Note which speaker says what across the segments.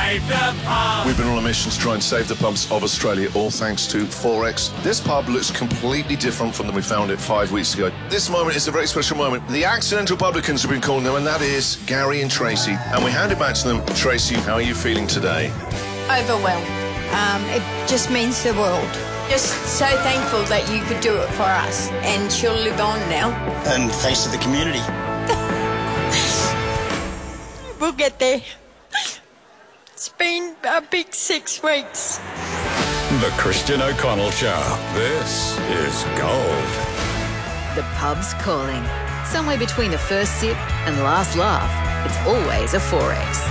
Speaker 1: Save the pub.
Speaker 2: We've been on a mission to try and save the pubs of Australia, all thanks to Forex. This pub looks completely different from when we found it 5 weeks ago. This moment is a very special moment. The accidental publicans have been calling them, and that is Gary and Tracy. And we hand it back to them. Tracy, how are you feeling today?
Speaker 3: Overwhelmed. It just means the world. Just so thankful that you could do it for us, and she'll live on now.
Speaker 4: And thanks to the community.
Speaker 3: We'll get there. It's been a big 6 weeks.
Speaker 1: The Christian O'Connell Show. This is gold.
Speaker 5: The pub's calling. Somewhere between the first sip and last laugh, it's always a Forex.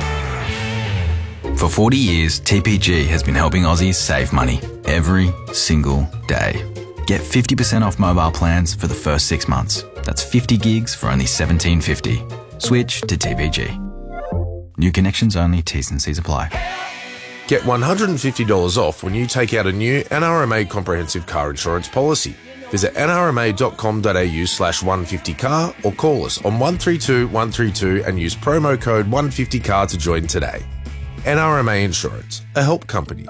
Speaker 6: For 40 years, TPG has been helping Aussies save money every single day. Get 50% off mobile plans for the first 6 months. That's 50 gigs for only $17.50. Switch to TPG. New connections only, T's and C's apply.
Speaker 7: Get $150 off when you take out a new NRMA comprehensive car insurance policy. Visit nrma.com.au/150car or call us on 132 132 and use promo code 150car to join today. NRMA Insurance, a help company.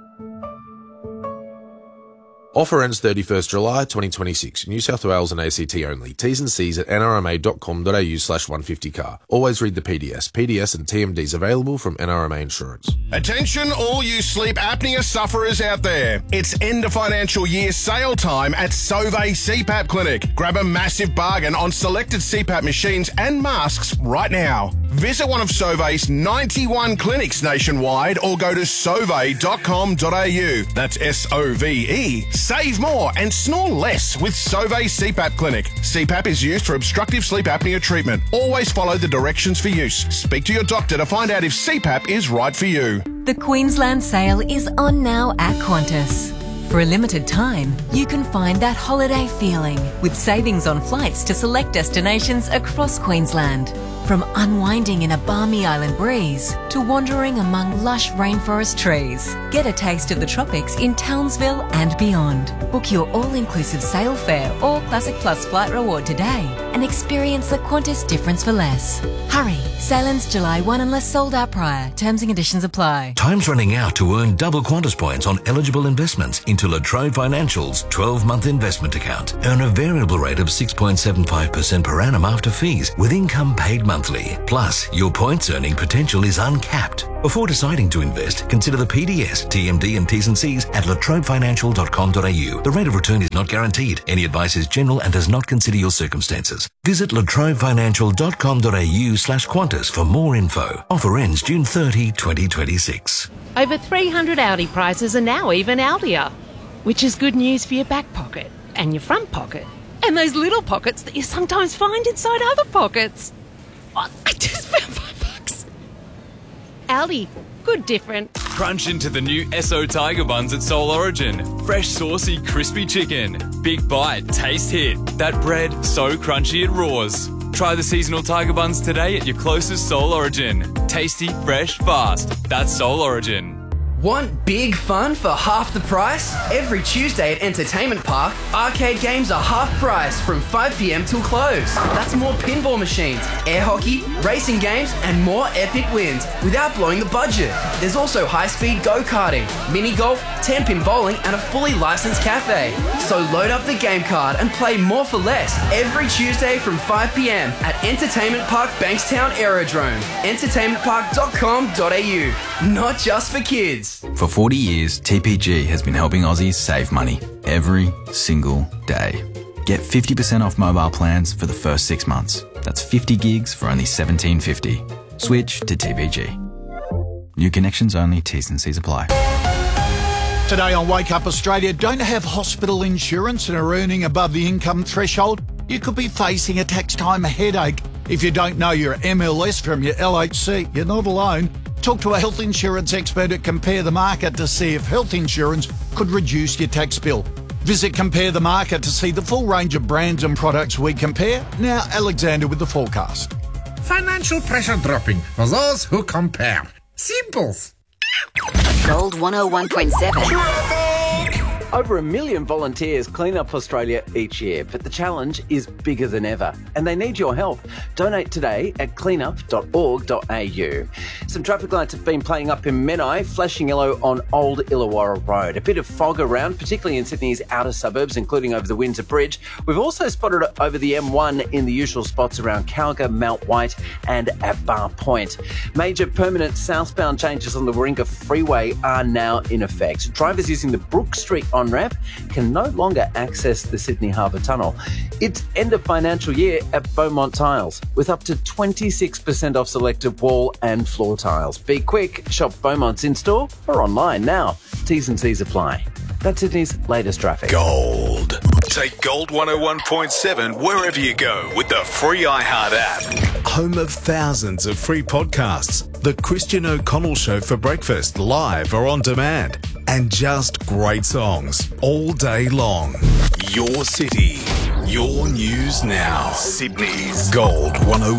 Speaker 7: Offer ends 31st July 2026. New South Wales and ACT only. T's and C's at nrma.com.au/150car. Always read the PDS. PDS and TMDs available from NRMA Insurance.
Speaker 8: Attention all you sleep apnea sufferers out there. It's end of financial year sale time at Sauvé CPAP Clinic. Grab a massive bargain on selected CPAP machines and masks right now. Visit one of Sauvé's 91 clinics nationwide or go to sauve.com.au. That's SOVE. Save more and snore less with Sauvé CPAP Clinic. CPAP is used for obstructive sleep apnea treatment. Always follow the directions for use. Speak to your doctor to find out if CPAP is right for you.
Speaker 9: The Queensland sale is on now at Qantas. For a limited time, you can find that holiday feeling with savings on flights to select destinations across Queensland. From unwinding in a balmy island breeze to wandering among lush rainforest trees, get a taste of the tropics in Townsville and beyond. Book your all-inclusive sail fare or Classic Plus flight reward today and experience the Qantas difference for less. Hurry, sail ends July 1 unless sold out prior. Terms and conditions apply.
Speaker 10: Time's running out to earn double Qantas points on eligible investments into La Trobe Financial's 12-month investment account. Earn a variable rate of 6.75% per annum after fees with income paid monthly. Plus, your points earning potential is uncapped. Before deciding to invest, consider the PDS, TMD and T's and C's at latrobefinancial.com.au. The rate of return is not guaranteed. Any advice is general and does not consider your circumstances. Visit latrobefinancial.com.au/Qantas for more info. Offer ends June 30, 2026.
Speaker 11: Over 300 Audi prices are now even Audier, which is good news for your back pocket and your front pocket and those little pockets that you sometimes find inside other pockets. Oh, I just found $5. Audi, good different.
Speaker 12: Crunch into the new Esso Tiger Buns at Soul Origin. Fresh, saucy, crispy chicken. Big bite, taste hit. That bread, so crunchy it roars. Try the seasonal Tiger Buns today at your closest Soul Origin. Tasty, fresh, fast. That's Soul Origin.
Speaker 13: Want big fun for half the price? Every Tuesday at Entertainment Park, arcade games are half price from 5 p.m. till close. That's more pinball machines, air hockey, racing games, and more epic wins without blowing the budget. There's also high-speed go-karting, mini golf, 10-pin bowling, and a fully licensed cafe. So load up the game card and play more for less every Tuesday from 5 p.m. at Entertainment Park Bankstown Aerodrome. entertainmentpark.com.au. Not just for kids.
Speaker 6: For 40 years, TPG has been helping Aussies save money every single day. Get 50% off mobile plans for the first 6 months. That's 50 gigs for only $17.50. Switch to TPG. New connections only, T's and C's apply.
Speaker 14: Today on Wake Up Australia, don't have hospital insurance and are earning above the income threshold? You could be facing a tax time headache. If you don't know your MLS from your LHC, you're not alone. Talk to a health insurance expert at Compare the Market to see if health insurance could reduce your tax bill. Visit Compare the Market to see the full range of brands and products we compare. Now, Alexander with the forecast.
Speaker 15: Financial pressure dropping for those who compare. Simples.
Speaker 5: Gold 101.7.
Speaker 16: Over 1 million volunteers clean up Australia each year, but the challenge is bigger than ever, and they need your help. Donate today at cleanup.org.au. Some traffic lights have been playing up in Menai, flashing yellow on Old Illawarra Road. A bit of fog around, particularly in Sydney's outer suburbs, including over the Windsor Bridge. We've also spotted it over the M1 in the usual spots around Calgary, Mount White and at Bar Point. Major permanent southbound changes on the Warringah Freeway are now in effect. Drivers using the Brook Street on-ramp can no longer access the Sydney Harbour Tunnel. It's end of financial year at Beaumont Tiles, with up to 26% off selected wall and floor tiles. Be quick, shop Beaumont's in-store or online now. T's and C's apply. That's Sydney's latest traffic.
Speaker 1: Gold. Take Gold 101.7 wherever you go with the free iHeart app. Home of thousands of free podcasts. The Christian O'Connell Show for breakfast, live or on demand. And just great songs all day long. Your city. Your news now. Sydney's Gold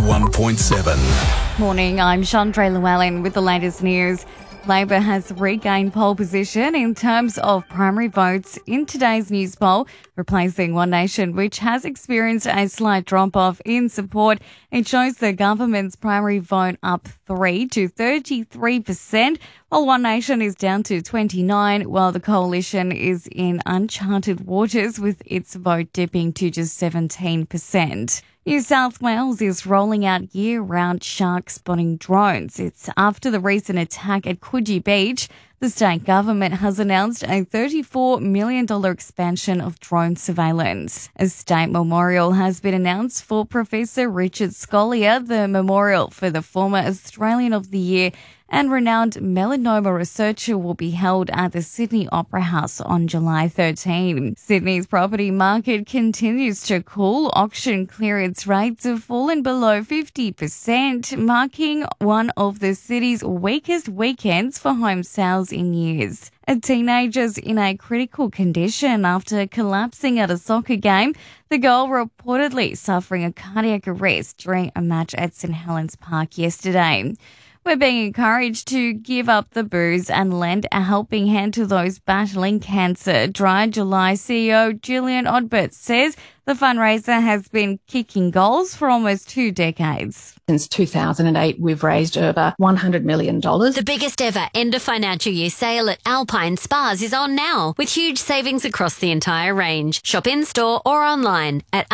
Speaker 1: 101.7.
Speaker 17: Morning, I'm Chandra Llewellyn with the latest news. Labor has regained pole position in terms of primary votes in today's news poll, replacing One Nation, which has experienced a slight drop-off in support. It shows the government's primary vote up 3 to 33%, while One Nation is down to 29%, while the coalition is in uncharted waters with its vote dipping to just 17%. New South Wales is rolling out year-round shark spotting drones. It's after the recent attack at Coogee Beach. The state government has announced a $34 million expansion of drone surveillance. A state memorial has been announced for Professor Richard Scolyer, the memorial for the former Australian of the Year and renowned melanoma researcher will be held at the Sydney Opera House on July 13. Sydney's property market continues to cool. Auction clearance rates have fallen below 50%, marking one of the city's weakest weekends for home sales in years. A teenager's in a critical condition after collapsing at a soccer game. The girl reportedly suffering a cardiac arrest during a match at St Helens Park yesterday. We're being encouraged to give up the booze and lend a helping hand to those battling cancer. Dry July CEO Gillian Odbert says the fundraiser has been kicking goals for almost 2 decades.
Speaker 18: Since 2008, we've raised over $100 million.
Speaker 19: The biggest ever end of financial year sale at Alpine Spas is on now, with huge savings across the entire range. Shop in-store or online at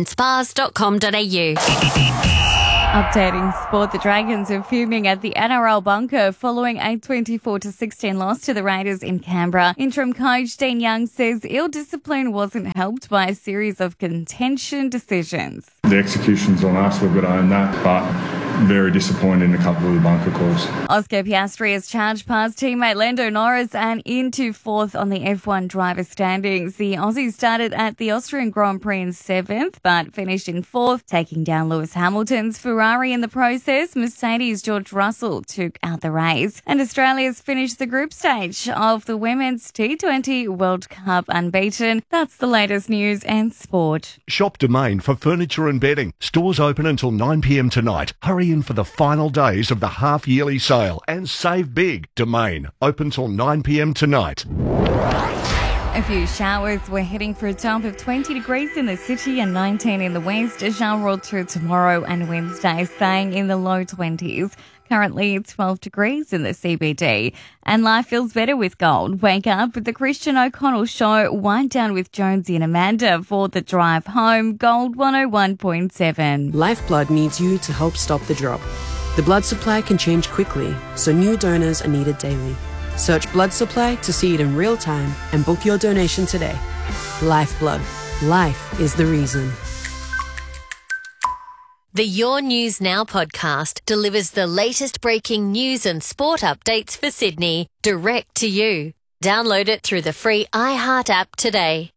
Speaker 19: alpinespas.com.au.
Speaker 17: Updating sport, the Dragons are fuming at the NRL bunker following a 24-16 loss to the Raiders in Canberra. Interim coach Dean Young says ill discipline wasn't helped by a series of contention decisions.
Speaker 20: The execution's on us, we've got to own that, but very disappointed in a couple of the bunker calls.
Speaker 17: Oscar Piastri has charged past teammate Lando Norris and into fourth on the F1 driver standings. The Aussie started at the Austrian Grand Prix in 7th, but finished in 4th, taking down Lewis Hamilton's Ferrari in the process. Mercedes' George Russell took out the race. And Australia's finished the group stage of the Women's T20 World Cup unbeaten. That's the latest news and sport.
Speaker 21: Shop Domain for furniture and bedding. Stores open until 9 p.m. tonight. Hurry in for the final days of the half-yearly sale and save big. Domain, open till 9 p.m. tonight.
Speaker 17: A few showers. We're heading for a top of 20 degrees in the city and 19 in the west. A shower or two tomorrow and Wednesday, staying in the low 20s. Currently, it's 12 degrees in the CBD. And life feels better with gold. Wake up with the Christian O'Connell Show. Wind down with Jonesy and Amanda for the drive home. Gold 101.7.
Speaker 22: Lifeblood needs you to help stop the drop. The blood supply can change quickly, so new donors are needed daily. Search blood supply to see it in real time and book your donation today. Lifeblood. Life is the reason.
Speaker 19: The Your News Now podcast delivers the latest breaking news and sport updates for Sydney direct to you. Download it through the free iHeart app today.